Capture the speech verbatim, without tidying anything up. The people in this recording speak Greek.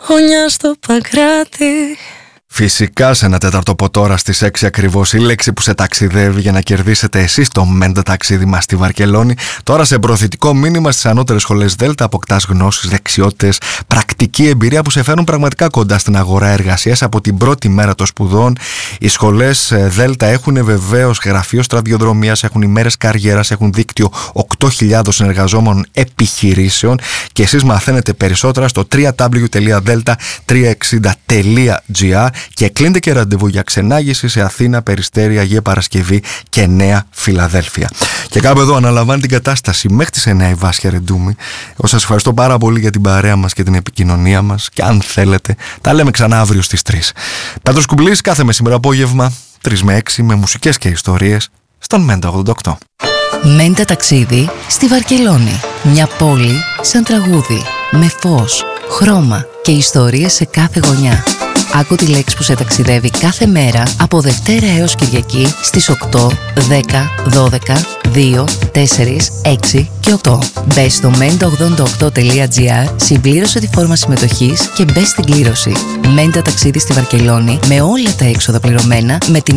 γωνιά στο Παγκράτη. Φυσικά σε ένα τέταρτο από τώρα στις έξι ακριβώς η λέξη που σε ταξιδεύει για να κερδίσετε εσείς το Μέντα ταξίδι μας στη Βαρκελόνη. Τώρα σε προωθητικό μήνυμα στις ανώτερες σχολές Δέλτα αποκτάς γνώσεις, δεξιότητες, πρακτική εμπειρία που σε φέρνουν πραγματικά κοντά στην αγορά εργασίας από την πρώτη μέρα των σπουδών. Οι σχολές Δέλτα έχουν βεβαίως γραφείο στραδιοδρομίας, έχουν ημέρες καριέρας, έχουν δίκτυο οκτώ χιλιάδες συνεργαζόμενων επιχειρήσεων και εσείς μαθαίνετε περισσότερα στο double-u double-u double-u τελεία delta τριακόσια εξήντα τελεία gr και κλείνετε και ραντεβού για ξενάγηση σε Αθήνα, Περιστέρη, Αγία Παρασκευή και Νέα Φιλαδέλφια. Και κάπου εδώ αναλαμβάνει την κατάσταση μέχρι τις εννιά η Βάσια Ρεντούμη. Εγώ σας ευχαριστώ πάρα πολύ για την παρέα μας και την επικοινωνία μας και αν θέλετε τα λέμε ξανά αύριο στις τρεις. Πέτρος Κουμπλής κάθε μεσημερό απόγευμα τρεις με έξι με μουσικές και ιστορίες στον Μέντα ογδόντα οκτώ. Μέντα ταξίδι στη Βαρκελόνη. Μια πόλη σαν τραγούδι, με φως, χρώμα και ιστορίες σε κάθε γωνιά. Άκου τη λέξη που σε ταξιδεύει κάθε μέρα από Δευτέρα έως Κυριακή στις οκτώ, δέκα, δώδεκα, δύο, τέσσερα, έξι και οκτώ. Μπες στο μέντα ογδόντα οκτώ τελεία gr, συμπλήρωσε τη φόρμα συμμετοχής και μπες στην κλήρωση. Μέντα ταξίδι στη Βαρκελόνη με όλα τα έξοδα πληρωμένα με την